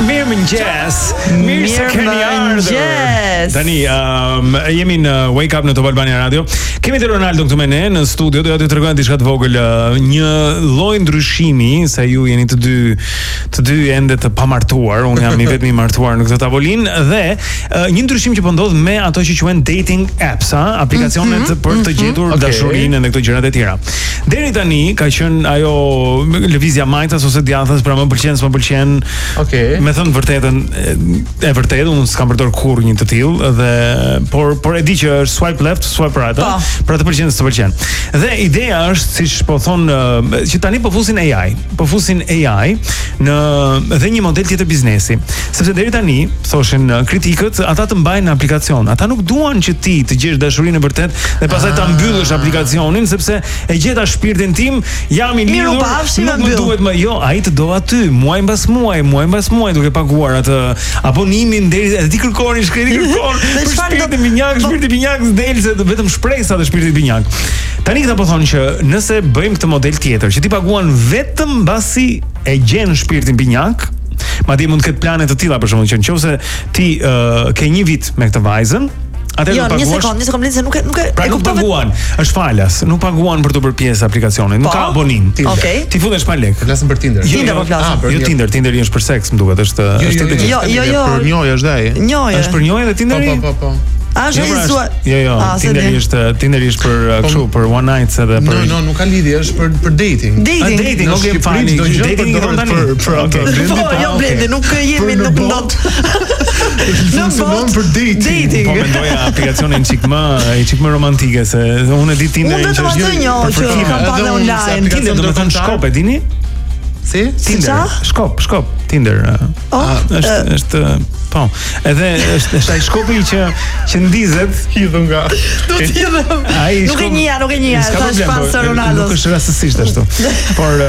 Mirëmëngjes. Mirë se keni ardhur. Tani jemi në Wake Up në Top Albania Radio. Kemi te Ronaldo këtu me ne në studio, do t'ju tregoj diçka të vogël, një lloj ndryshimi se ju jeni të dy ende të pamartuar. Unë jam i vetmi i martuar në këtë tavolinë dhe një ndryshim që po ndodh me ato që quhen dating apps, aplikacionet për të gjetur dashurinë dhe këto gjërat e tjera. Deri tani ka qenë ajo lëvizja majtas ose djathtas, pra më pëlqen, s'më pëlqen. Me thënë vërtetën, e vërtetë unë s'kam përdor kurrë një të tillë dhe por e di që është swipe left, swipe right, pra të pëlqen, s'të pëlqen. Dhe ideja është, siç po thon, që tani po fusin AI në dhe një model tjetër biznesi. Sepse deri tani thoshin kritikët, ata të mbajnë aplikacion. Ata nuk duan që ti të gjesh dashurinë e vërtet dhe pastaj ta mbyllësh aplikacionin sepse e gjeta shpirtin tim, jam i lidhur, nuk më duhet më. Jo, ai të do aty, muaj mbas muaj duke paguar atë abonimin deri edhe ti kërkon për shpirtin binjak delse vetëm shpresa të shpirtit binjak. Tani këta po thonë që nëse bëjmë këtë model tjetër, që ti paguan vetëm mbasi e gjen shpirtin binjak, madje mund të ketë plane të tilla për shembull që nëse ti ke një vit me këtë vajzën, jo, një sekond, se nuk paguan, është falas, nuk paguan për të bërë pjesë aplikacionit, nuk ka abonim. Ti futesh pa lekë. Flasim për Tinder. Tinder po flasim. Jo Tinder është për seks, më duket, është Jo. Për njojë është ai. Është për njojë dhe Tinderi? Po. Jo, Tinderi është për kështu, për one nights edhe për. No, nuk ka lidhje, është për dating. Dating, ok, fani. Dating i tani. Jo, Blendi, nuk jemi në ndot. Funksionon për dating. Po mendoja aplikacionin çik më romantike se unë e di Tinderin që është për kampanje online. Tinder do të thonë shkop, e dini? Si? Tinder. Shkop, Tinder. Është po. Edhe është ai shkopi që ndizet hidhur nga. Do të hidhem. Nuk e njeh, tash pas Ronaldo. Nuk është rastësisht ashtu. Por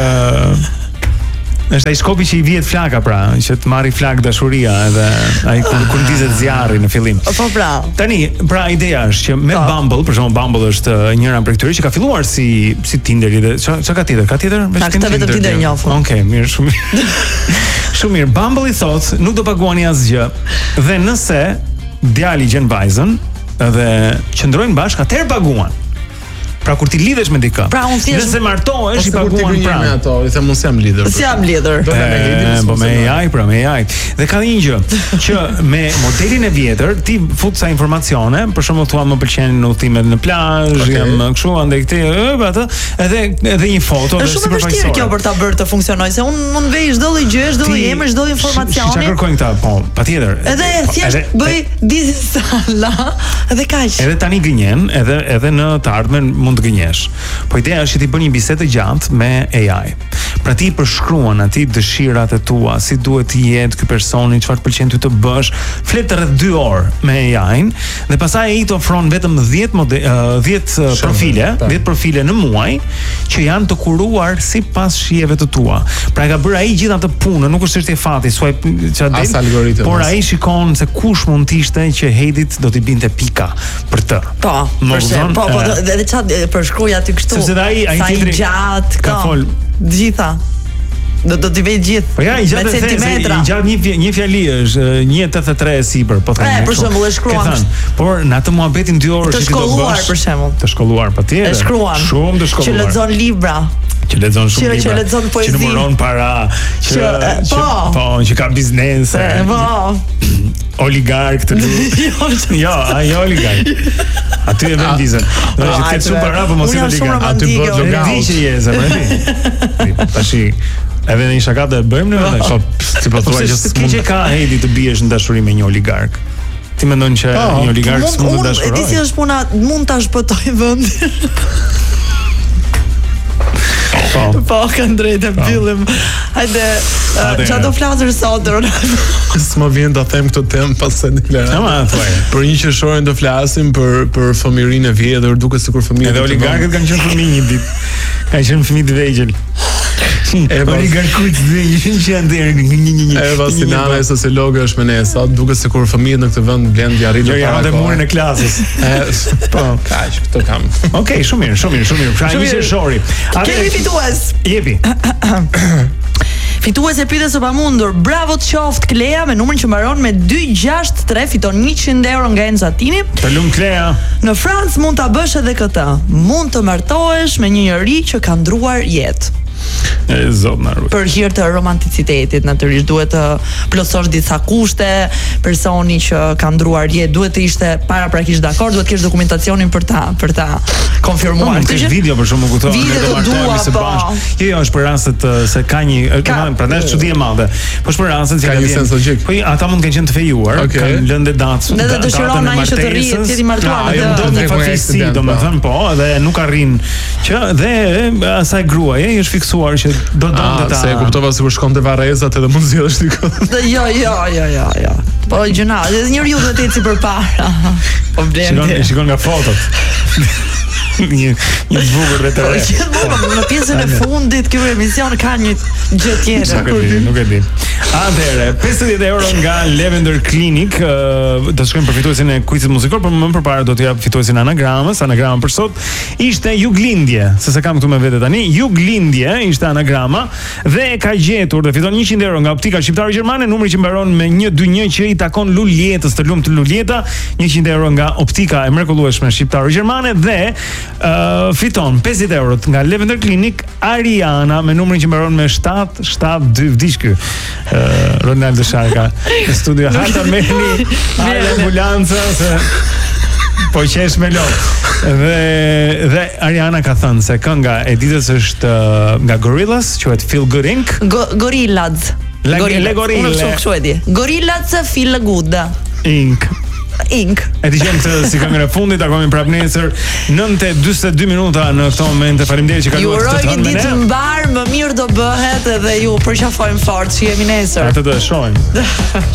është ai shkopi që i vihet flaka, pra, që të marri flak dashuria edhe ai kur ndizet zjarri në fillim. Po pra. Tani, pra ideja është që me Bumble, për shembull Bumble është njëra prej këtyre që ka filluar si Tinderi dhe çka ka tjetër? Ka tjetër? Vetëm Tinder njofun. Okej, mirë, shumë mirë. Shumë mirë. Bumble i thotë, nuk do paguani asgjë. Dhe nëse djali gjen vajzën dhe qëndrojnë bashkë, atëherë paguan. Pra kur ti lidhesh me dikë. Nëse martohesh i paguan pra. Me ato, i them unë jam lidhur. Jam lidhur. Po me AI. Dhe ka një gjë që me modelin e vjetër ti fut sa informacione, për shembull thua më pëlqejnë udhëtimet në plazh, jam kështu andaj këtë, atë, edhe një foto. Është shumë vështirë kjo për ta bërë të funksjonojë, se unë mund vej çdo lloj gjë, çdo lloj emër, çdo lloj informacioni. Çfarë kërkojnë këta? Po, patjetër. Edhe thjesht bëj dizalla dhe kaq. Edhe tani gënjen, edhe në të ardhmen të gënjesh. Po ideja është që ti bën një bisedë të gjatë me AI. Pra ti përshkruan aty dëshirat e tua, si duhet të jetë ky personi, çfarë të pëlqen ty të bësh, flet rreth 2 orë me AI-n dhe pastaj ai të ofron vetëm 10 profile në muaj që janë të kuruar sipas shijeve të tua. Pra e ka bërë ai gjithë atë punën, nuk është çështje fati, por ai shikon se kush mund të ishte që Hedit do t'i binte pika për të. Po, edhe çfarë përshkruaj aty kështu. Sepse ai tjetri gjatë ka fol gjitha. Do t'i vej gjithë. Po ja, i gjatë një fjali është 1.83 e sipër, po thënë. Për shembull e shkruan. Por në atë muhabetin 2 orë që ti do bësh. Për shembull. Të shkolluar patjetër. E shkruan. Shumë të shkolluar. Që lexon libra. Që lexon shumë libra. Që lexon poezi. Që numëron para. Që ka biznese. Oligark të lutë. Jo, ai oligark. Aty e vend vizën. Do të ketë shumë para, po mos i oligark. Aty bëhet logaut. Di që je zemrë. Tashi edhe një shaka do e bëjmë ne vetë. Si po thua që s'ke ka Hedi të biesh në dashuri me një oligark. Ti mendon që një oligark s'mund të dashurojë? E di si është puna, mund ta shpëtoj vendin. Po, kanë drejtë e mbyllim. Hajde, çfarë do flasër sot, Ronaldo? S'më vjen ta them këtë temë pas së deklaratë. Për një qershorën do flasim për fëmijërinë e vjetër, duket sikur fëmijët edhe oligarkët kanë qenë fëmijë një ditë. Kanë qenë fëmijë të vegjël. Oligarkut që janë deri një. Eva Sinana, sociologe, është me ne sot, duket sikur fëmijët në këtë vend blen di arritur para. Jo, janë murin e klasës. Po, kaq, këto kam. Okej, shumë mirë. Pra një qershori. Kemi fitues. Jepi. Fituese pyetjes së pamundur. Bravo të qoftë Klea me numrin që mbaron me 263, fiton 100 euro nga Enzatini. Të lum Klea. Në Francë mund ta bësh edhe këtë. Mund të martohesh me një njerëz që ka ndruar jetë. Për hir të romanticitetit, natyrisht duhet të plotësosh disa kushte, personi që ka ndruar jetë duhet të ishte paraprakisht dakord, duhet të kesh dokumentacionin për ta konfirmuar. Këtë video për shkakun këto video të dua po. Jo, është për rastet se ka një, prandaj është çudi e madhe. Po është për rastet që ka një sens logjik. Po ata mund të kenë qenë të fejuar, kanë lënë datë. Edhe dëshiron ai që të rrihet, ti martuar me të. Në faktësi, domethënë po, edhe nuk arrin që dhe asaj gruaje është fiksuar që do donte ta. Se e kuptova sikur shkonte Varrezat edhe mund zgjedhësh ti këtë. Jo. Po gjuna, njeriu duhet të eci përpara. Po blendi. Shikon nga fotot. një bukur retore. Në pjesën e fundit ky emision ka një gjë tjetër. Nuk e di. Atëherë, 50 euro nga Lavender Clinic, do shkojmë për fituesin e quizit muzikor, por më përpara do të jap fituesin e anagramës. Anagrama për sot ishte Juglindje, se kam këtu me vete tani. Juglindje ishte anagrama dhe e ka gjetur dhe fiton 100 euro nga Optika Shqiptare Gjermane, numri që mbaron me 121 që i takon Luljetës, të lumtë Luljeta, 100 euro nga Optika e mrekullueshme Shqiptare Gjermane dhe fiton 50 euro nga Lavender Clinic Ariana me numrin që mbaron me 772 vdiq ky. Ronaldo Sharka në studio hata meni ambulancë se po qesh me lot. Dhe Ariana ka thënë se kënga e ditës është nga Gorillaz, quhet Feel Good Inc. Gorillaz. Gorillaz Feel Good Inc. E dëgjojmë këtë si këngën e fundit, takohemi prapë nesër 9:42 minuta në këtë moment. Faleminderit që kaluat këtë tahun me ne. Ju uroj ditë mbar, më mirë do bëhet edhe ju përqafojmë fort që jemi nesër. Atë do e shohim.